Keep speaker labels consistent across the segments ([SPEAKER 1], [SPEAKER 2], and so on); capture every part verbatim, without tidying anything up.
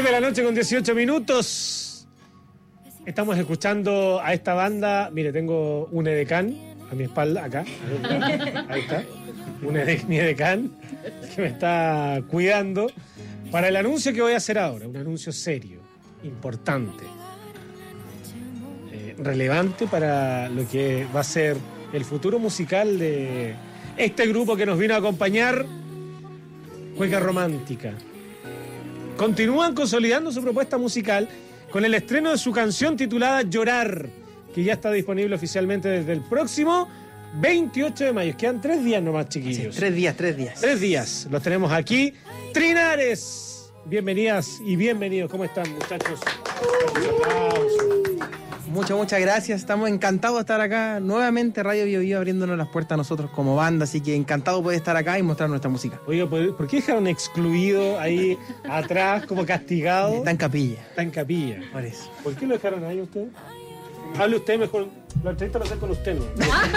[SPEAKER 1] diez de la noche con dieciocho minutos. Estamos escuchando a esta banda. Mire, tengo un edecán a mi espalda, acá. Ahí está. Un edecán que me está cuidando para el anuncio que voy a hacer ahora. Un anuncio serio, importante, eh, relevante para lo que va a ser el futuro musical de este grupo que nos vino a acompañar, Cueca Romántica. Continúan consolidando su propuesta musical con el estreno de su canción titulada Llorar, que ya está disponible oficialmente desde el próximo veintiocho de mayo. Quedan tres días nomás, chiquillos.
[SPEAKER 2] Sí, tres días, tres días.
[SPEAKER 1] Tres días. Los tenemos aquí. Trinares. Bienvenidas y bienvenidos. ¿Cómo están, muchachos?
[SPEAKER 2] Muchas, muchas gracias. Estamos encantados de estar acá. Nuevamente Radio Bio Bio abriéndonos las puertas a nosotros como banda. Así que encantado de estar acá y mostrar nuestra música.
[SPEAKER 1] Oiga, ¿por qué dejaron excluido ahí atrás como castigado?
[SPEAKER 2] Está en capilla.
[SPEAKER 1] Está en capilla.
[SPEAKER 2] Por eso.
[SPEAKER 1] ¿Por qué lo dejaron ahí usted? Hable usted mejor. La entrevista la hacer con usted, ¿no?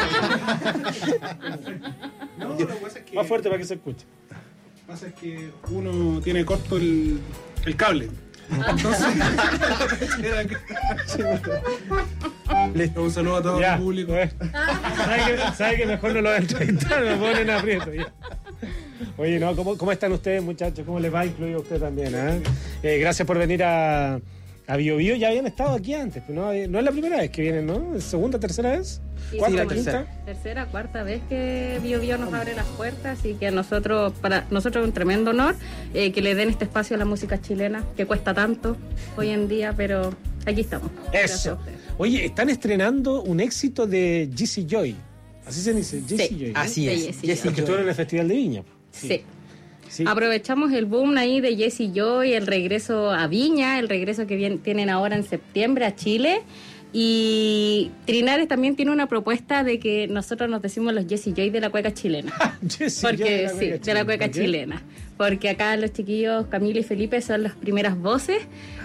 [SPEAKER 3] No, lo que pasa es que...
[SPEAKER 1] Más fuerte para que se escuche.
[SPEAKER 3] Lo que pasa es que uno tiene corto el, el cable. Entonces... Un saludo a todo
[SPEAKER 1] Ya,
[SPEAKER 3] el público.
[SPEAKER 1] Bueno. ¿Sabe, que, ¿Sabe que mejor no lo voy a entrevistar? Me ponen aprieto. Ya. Oye, no, ¿cómo, ¿cómo están ustedes, muchachos? ¿Cómo les va? Incluido usted también, ¿eh? Eh, gracias por venir a... A Bio Bio. Ya habían estado aquí antes, pero no, no es la primera vez que vienen, ¿no? ¿Es segunda, tercera vez?
[SPEAKER 4] Sí,
[SPEAKER 1] ¿Cuarta,
[SPEAKER 2] sí, la
[SPEAKER 1] quinta?
[SPEAKER 2] tercera.
[SPEAKER 4] Tercera, cuarta vez que Bio Bio nos abre las puertas, así que a nosotros, para nosotros es un tremendo honor eh, que le den este espacio a la música chilena, que cuesta tanto hoy en día, pero aquí estamos. Gracias a
[SPEAKER 1] Eso.
[SPEAKER 4] ustedes.
[SPEAKER 1] Oye, están estrenando un éxito de Jessie Joy. Así se dice, Jessie
[SPEAKER 4] Sí.
[SPEAKER 1] Joy. ¿no?
[SPEAKER 2] Así
[SPEAKER 4] De
[SPEAKER 2] es.
[SPEAKER 4] Jessie
[SPEAKER 2] Jessie
[SPEAKER 1] Los que
[SPEAKER 2] Joy.
[SPEAKER 1] estuvieron en el Festival de Viña.
[SPEAKER 4] Sí.
[SPEAKER 1] Sí.
[SPEAKER 4] Aprovechamos el boom ahí de Jessie Joy, el regreso a Viña, el regreso que viene, tienen ahora en septiembre a Chile. Y Trinares también tiene una propuesta de que nosotros nos decimos los Jessie Joy de la cueca chilena.
[SPEAKER 1] Jessie Joy
[SPEAKER 4] Porque
[SPEAKER 1] de la
[SPEAKER 4] sí,
[SPEAKER 1] cueca
[SPEAKER 4] de la cueca
[SPEAKER 1] ¿por qué?
[SPEAKER 4] chilena. Porque acá los chiquillos Camilo y Felipe son las primeras voces.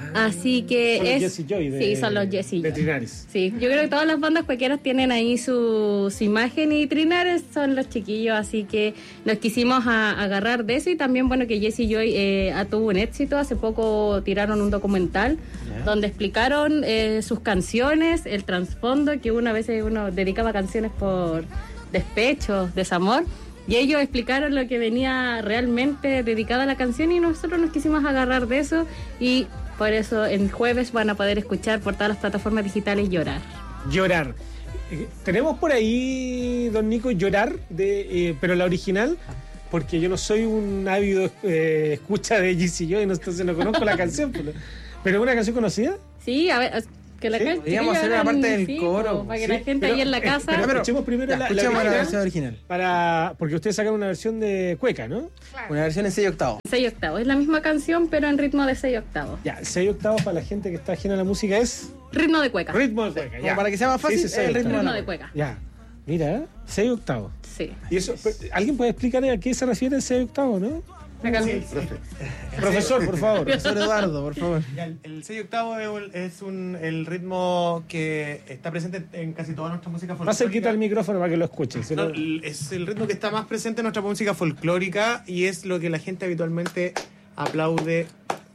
[SPEAKER 4] así que
[SPEAKER 1] Son los
[SPEAKER 4] es.
[SPEAKER 1] Jessie Joy de,
[SPEAKER 4] sí, son los Jessie
[SPEAKER 1] de
[SPEAKER 4] Joy.
[SPEAKER 1] Trinares.
[SPEAKER 4] Sí, yo creo que todas las bandas cuequeras tienen ahí su, su imagen y Trinares son los chiquillos, así que nos quisimos a, agarrar de eso y también, bueno, que Jessie Joy eh, tuvo un éxito. Hace poco tiraron un documental
[SPEAKER 1] Ya.
[SPEAKER 4] donde explicaron eh, sus canciones, el trasfondo, que una vez uno dedicaba canciones por despecho, desamor. Y ellos explicaron lo que venía realmente dedicada a la canción y nosotros nos quisimos agarrar de eso y por eso el jueves van a poder escuchar por todas las plataformas digitales Llorar.
[SPEAKER 1] Llorar. Eh, Tenemos por ahí, don Nico, Llorar, de, eh, pero la original, porque yo no soy un ávido eh, escucha de Jessie Joy, no, entonces no conozco la canción. Pero, ¿pero es una canción conocida?
[SPEAKER 4] Sí, a ver, que la
[SPEAKER 1] Sí,
[SPEAKER 4] canción-
[SPEAKER 2] podríamos hacer una parte del coro,
[SPEAKER 4] para que
[SPEAKER 1] sí,
[SPEAKER 4] la gente
[SPEAKER 1] pero,
[SPEAKER 4] ahí en la
[SPEAKER 1] eh,
[SPEAKER 4] casa...
[SPEAKER 1] pero escuchemos primero
[SPEAKER 2] Ya,
[SPEAKER 1] la- la
[SPEAKER 2] escuchemos la,
[SPEAKER 1] original.
[SPEAKER 2] versión original.
[SPEAKER 1] Para, porque ustedes sacan una versión de cueca, ¿no?
[SPEAKER 2] Una versión en seis octavos.
[SPEAKER 4] seis octavos, es la misma canción pero en ritmo de seis octavos.
[SPEAKER 1] Ya, seis octavos para la gente que está ajena a la música es
[SPEAKER 4] Ritmo de cueca.
[SPEAKER 1] ritmo de cueca.
[SPEAKER 2] Como
[SPEAKER 1] Ya.
[SPEAKER 2] para que sea más fácil,
[SPEAKER 1] Sí, sí, seis
[SPEAKER 2] el ritmo
[SPEAKER 1] octavos.
[SPEAKER 4] Ritmo
[SPEAKER 2] no.
[SPEAKER 4] de cueca.
[SPEAKER 1] Ya, mira, ¿eh? seis octavos.
[SPEAKER 4] Sí.
[SPEAKER 1] Y eso, pero, ¿alguien puede explicar a qué se refiere el seis octavos, no?
[SPEAKER 4] La canción.
[SPEAKER 1] Profesor, por favor.
[SPEAKER 2] Profesor Eduardo, por favor.
[SPEAKER 5] Ya, el, el seis octavo es, un, es un, el ritmo que está presente en casi toda nuestra música folclórica.
[SPEAKER 1] Más cerquita el micrófono para que lo escuchen. si
[SPEAKER 5] No,
[SPEAKER 1] no-
[SPEAKER 5] el- es el ritmo que está más presente en nuestra música folclórica y es lo que la gente habitualmente aplaude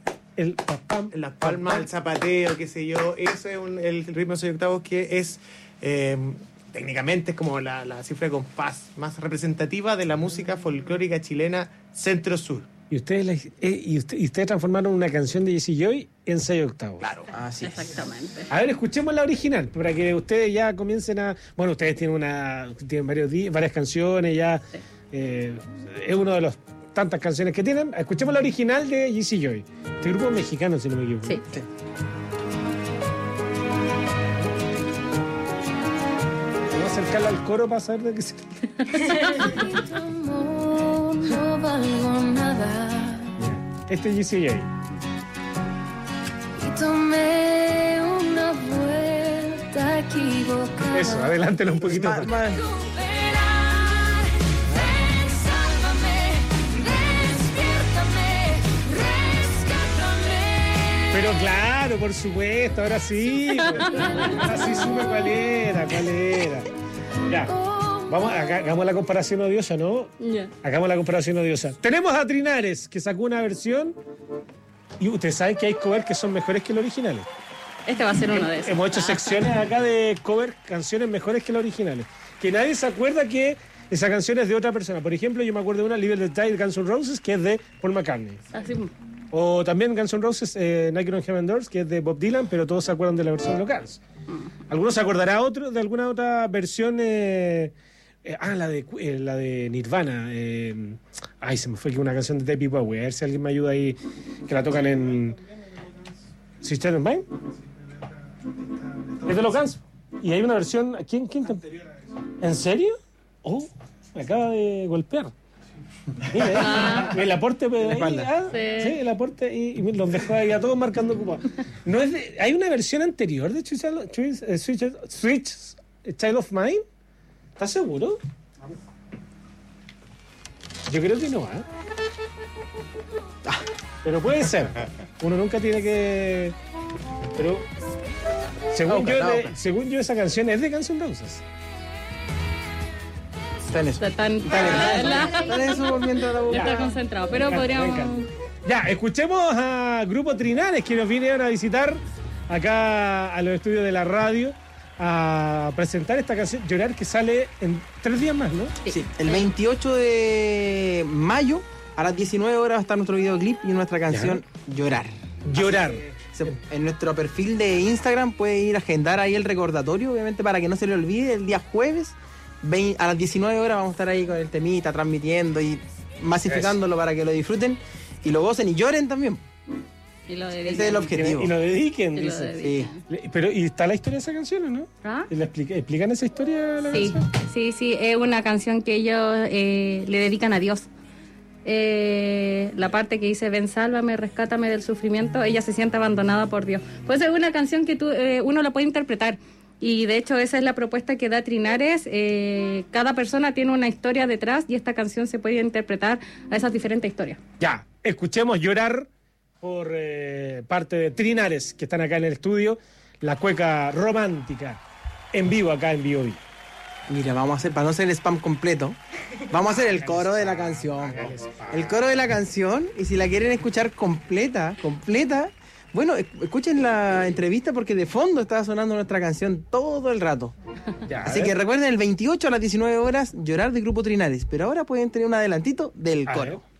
[SPEAKER 1] el pam, pam,
[SPEAKER 5] en las palmas, el zapateo, qué sé yo. Eso es un, el ritmo seis octavos que es eh, técnicamente es como la, la cifra de compás más representativa de la música folclórica chilena centro-sur.
[SPEAKER 1] Y ustedes, la- eh, y, usted- y ustedes transformaron una canción de Jessie Joy en seis octavos.
[SPEAKER 5] Claro.
[SPEAKER 2] Así es.
[SPEAKER 4] Exactamente.
[SPEAKER 1] A ver, escuchemos la original, para que ustedes ya comiencen a... Bueno, ustedes tienen una tienen varios di- varias canciones ya.
[SPEAKER 4] Sí.
[SPEAKER 1] eh, es uno de los tantas canciones que tienen. Escuchemos la original de Jessie Joy. Este grupo mexicano, si no me equivoco.
[SPEAKER 4] Sí.
[SPEAKER 2] Sí.
[SPEAKER 1] Vamos a acercarlo al coro para saber de qué se...
[SPEAKER 6] Tu amor, no valgo nada
[SPEAKER 1] Este es Jessie Joy.
[SPEAKER 6] y tomé una vuelta equivocada.
[SPEAKER 1] Eso, adelántelo un poquito
[SPEAKER 2] Ma-
[SPEAKER 1] más.
[SPEAKER 2] ma-
[SPEAKER 6] Recuperar, ven, sálvame, despiértame, rescátame.
[SPEAKER 1] Pero claro, por supuesto, ahora sí. pues. Ahora sí supe cuál era, cuál era. Ya, vamos, acá, hagamos la comparación odiosa, ¿no?
[SPEAKER 4] Ya.
[SPEAKER 1] Hagamos la comparación odiosa. Tenemos a Trinares, que sacó una versión Y ustedes saben que hay covers que son mejores que los originales.
[SPEAKER 4] Este va a ser uno de esos.
[SPEAKER 1] Hemos hecho secciones acá de cover, canciones mejores que las originales. Que nadie se acuerda que esa canción es de otra persona. Por ejemplo, yo me acuerdo de una, Live the Tide, Guns N' Roses, que es de Paul McCartney.
[SPEAKER 4] Así,
[SPEAKER 1] O también Guns N' Roses, eh, Naked on Heaven Doors, que es de Bob Dylan, pero todos se acuerdan de la versión local. Algunos se acordará otro, de alguna otra versión. Eh, eh, ah, la de, eh, la de Nirvana. Eh, ay, se me fue que una canción de David Bowie. A ver si alguien me ayuda ahí, que la tocan en Sister of Mine. Es de los Guns. Y hay una versión. ¿Quién? quién canta? ¿En serio? Oh, me acaba de golpear. Mira,
[SPEAKER 4] Ah.
[SPEAKER 1] el aporte pues, ahí,
[SPEAKER 2] espalda.
[SPEAKER 1] ah,
[SPEAKER 4] Sí.
[SPEAKER 1] sí, el aporte y, y los dejó ahí a todos marcando ocupados. No es de- hay una versión anterior de Switch, Switch, eh, Switch, Switch Child of Mine. ¿Estás seguro? Yo creo que no, ¿eh? Pero puede ser. Uno nunca tiene que. Pero según
[SPEAKER 2] Oca,
[SPEAKER 1] yo,
[SPEAKER 2] no,
[SPEAKER 1] de-
[SPEAKER 2] oca.
[SPEAKER 1] según yo esa canción es de Guns N' Roses.
[SPEAKER 2] Está en eso.
[SPEAKER 4] Está tan,
[SPEAKER 2] Está en
[SPEAKER 4] la-
[SPEAKER 2] eso. Está en eso mientras la busco.
[SPEAKER 4] está concentrado. Pero
[SPEAKER 1] Me encanta, me
[SPEAKER 4] podríamos.
[SPEAKER 1] encanta. Ya, escuchemos a Grupo Trinares que nos vinieron a visitar acá a los estudios de la radio a presentar esta canción Llorar, que sale en tres días más, ¿no?
[SPEAKER 2] Sí, el veintiocho de mayo a las diecinueve horas va a estar nuestro videoclip y nuestra canción Llorar.
[SPEAKER 1] Llorar.
[SPEAKER 2] Se- En nuestro perfil de Instagram puede ir a agendar ahí el recordatorio, obviamente para que no se le olvide, el día jueves vein- a las diecinueve horas vamos a estar ahí con el temita, transmitiendo y masificándolo para que lo disfruten y lo gocen y lloren también.
[SPEAKER 4] Y lo
[SPEAKER 2] Ese
[SPEAKER 4] dedican.
[SPEAKER 2] es el objetivo.
[SPEAKER 1] Y lo dediquen,
[SPEAKER 4] Y lo
[SPEAKER 1] dice.
[SPEAKER 4] dedican.
[SPEAKER 2] Sí.
[SPEAKER 1] Le- Pero, ¿y está la historia de esa canción o no?
[SPEAKER 4] ¿Ah?
[SPEAKER 1] ¿Y la explica- ¿Explican esa historia de la
[SPEAKER 4] Sí,
[SPEAKER 1] canción?
[SPEAKER 4] sí, sí, es una canción que ellos eh, le dedican a Dios. Eh, la parte que dice, ven, sálvame, rescátame del sufrimiento, ella se siente abandonada por Dios. Pues es una canción que tú, eh, uno la puede interpretar. Y de hecho esa es la propuesta que da Trinares. Eh, cada persona tiene una historia detrás y esta canción se puede interpretar a esas diferentes historias.
[SPEAKER 1] Ya, escuchemos Llorar por eh, parte de Trinares, que están acá en el estudio, la cueca romántica, en vivo acá en Bio Bio.
[SPEAKER 2] Mira, vamos a hacer, para no hacer el spam completo, vamos a hacer el coro de la canción. El coro de la canción, y si la quieren escuchar completa, completa, bueno, esc- escuchen la entrevista porque de fondo está sonando nuestra canción todo el rato.
[SPEAKER 1] Ya,
[SPEAKER 2] Así
[SPEAKER 1] a
[SPEAKER 2] que
[SPEAKER 1] ver.
[SPEAKER 2] recuerden, el veintiocho a las diecinueve horas, Llorar de Grupo Trinares. Pero ahora pueden tener un adelantito del
[SPEAKER 1] A
[SPEAKER 2] coro.
[SPEAKER 1] ver.